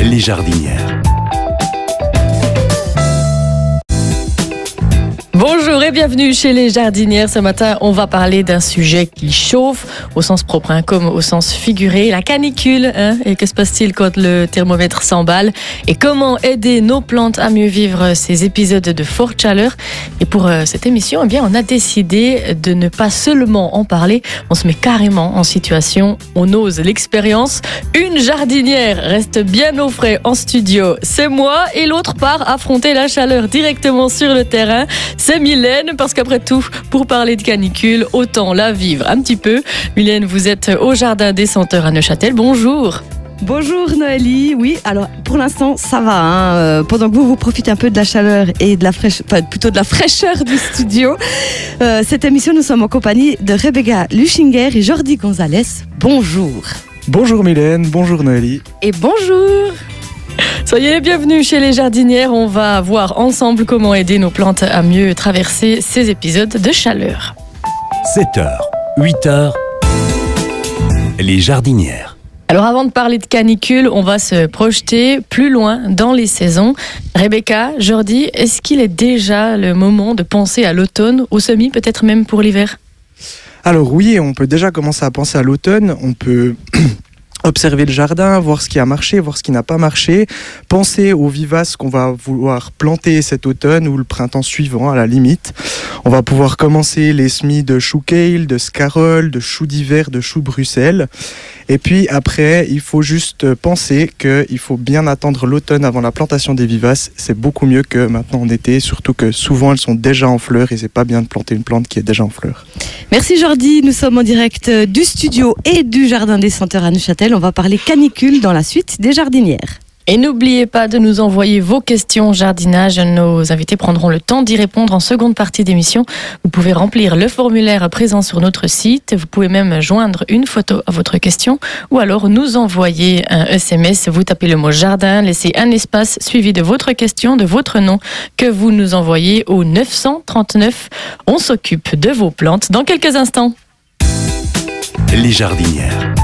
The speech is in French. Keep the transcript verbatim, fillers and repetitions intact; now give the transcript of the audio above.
Les jardinières. Bonjour et bienvenue chez les jardinières. Ce matin, on va parler d'un sujet qui chauffe, au sens propre hein, comme au sens figuré, la canicule. Hein, et que se passe-t-il quand le thermomètre s'emballe? Et comment aider nos plantes à mieux vivre ces épisodes de forte chaleur? Et pour euh, cette émission, eh bien, on a décidé de ne pas seulement en parler, on se met carrément en situation, on ose l'expérience. Une jardinière reste bien au frais en studio, c'est moi, et l'autre part affronter la chaleur directement sur le terrain. C'est Mylène, parce qu'après tout, pour parler de canicule, autant la vivre un petit peu. Mylène, vous êtes au Jardin des Senteurs à Neuchâtel. Bonjour. Bonjour Noélie, oui, alors pour l'instant ça va, hein, euh, pendant que vous vous profitez un peu de la chaleur et de la fraîcheur, enfin plutôt de la fraîcheur du studio, euh, cette émission nous sommes en compagnie de Rebecca Luchinger et Jordi Gonzalez. Bonjour. Bonjour Mylène, bonjour Noélie. Et bonjour. Soyez les bienvenus chez les jardinières, on va voir ensemble comment aider nos plantes à mieux traverser ces épisodes de chaleur. sept heures, huit heures, les jardinières. Alors avant de parler de canicule, on va se projeter plus loin dans les saisons. Rebecca, Jordi, est-ce qu'il est déjà le moment de penser à l'automne, au semis, peut-être même pour l'hiver? Alors oui, on peut déjà commencer à penser à l'automne, on peut observer le jardin, voir ce qui a marché, voir ce qui n'a pas marché, penser aux vivaces qu'on va vouloir planter cet automne ou le printemps suivant à la limite. On va pouvoir commencer les semis de chou kale, de scarole, de choux d'hiver, de choux Bruxelles. Et puis après, il faut juste penser qu'il faut bien attendre l'automne avant la plantation des vivaces. C'est beaucoup mieux que maintenant en été, surtout que souvent elles sont déjà en fleurs et c'est pas bien de planter une plante qui est déjà en fleurs. Merci Jordi, nous sommes en direct du studio et du Jardin des Senteurs à Neuchâtel. On va parler canicule dans la suite des jardinières. Et n'oubliez pas de nous envoyer vos questions jardinage. Nos invités prendront le temps d'y répondre en seconde partie d'émission. Vous pouvez remplir le formulaire présent sur notre site. Vous pouvez même joindre une photo à votre question ou alors nous envoyer un S M S. Vous tapez le mot jardin, laissez un espace suivi de votre question, de votre nom que vous nous envoyez au neuf cent trente-neuf. On s'occupe de vos plantes dans quelques instants. Les jardinières.